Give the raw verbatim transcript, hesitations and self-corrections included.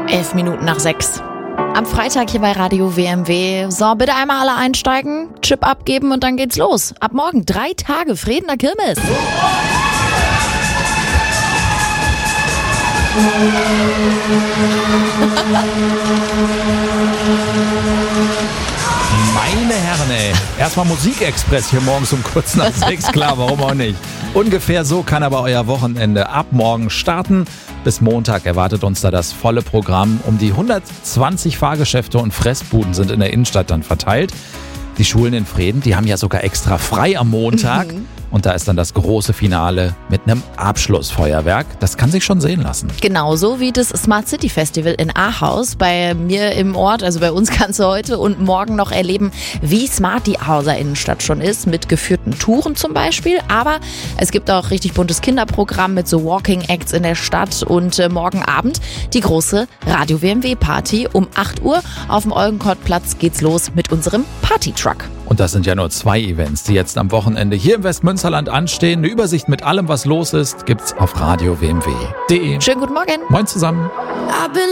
Elf Minuten nach sechs. Am Freitag hier bei Radio W M W. So, bitte einmal alle einsteigen, Chip abgeben und dann geht's los. Ab morgen drei Tage Fredener Kirmes. Meine Herren, ey. Erstmal Musikexpress hier morgens um kurz nach sechs. Klar, warum auch nicht. Ungefähr so kann aber euer Wochenende ab morgen starten. Bis Montag erwartet uns da das volle Programm. Um die hundertzwanzig Fahrgeschäfte und Fressbuden sind in der Innenstadt dann verteilt. Die Schulen in Vreden, die haben ja sogar extra frei am Montag. Mhm. Und da ist dann das große Finale mit einem Abschlussfeuerwerk. Das kann sich schon sehen lassen. Genauso wie das Smart City Festival in Ahaus. Bei mir im Ort, also bei uns kannst du heute und morgen noch erleben, wie smart die Ahauser Innenstadt schon ist. Mit geführten Touren zum Beispiel. Aber es gibt auch richtig buntes Kinderprogramm mit so Walking Acts in der Stadt. Und äh, morgen Abend die große Radio W M W Party. Um acht Uhr auf dem Olgenkortplatz geht's los mit unserem Partytruck. Und das sind ja nur zwei Events, die jetzt am Wochenende hier im Westmünsterland anstehen. Eine Übersicht mit allem, was los ist, gibt's auf radio w m w punkt d e. Schönen guten Morgen. Moin zusammen.